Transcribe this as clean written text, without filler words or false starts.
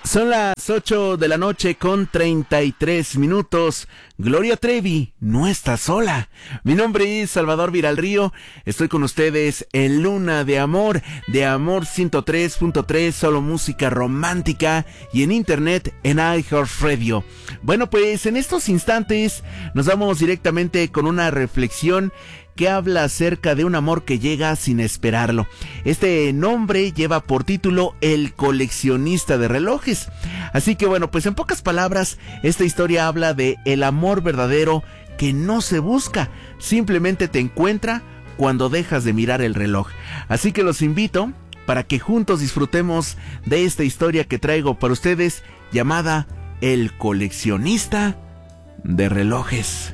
Son las 8 de la noche con 33 minutos. Gloria Trevi no está sola. Mi nombre es Salvador Viralrío. Estoy con ustedes en Luna de Amor 103.3, solo música romántica, y en internet en iHeartRadio. Bueno, pues en estos instantes nos vamos directamente con una reflexión que habla acerca de un amor que llega sin esperarlo. Este nombre lleva por título El coleccionista de relojes. Así que bueno, pues en pocas palabras, esta historia habla de el amor verdadero que no se busca, simplemente te encuentra cuando dejas de mirar el reloj. Así que los invito para que juntos disfrutemos de esta historia que traigo para ustedes, llamada El coleccionista de relojes.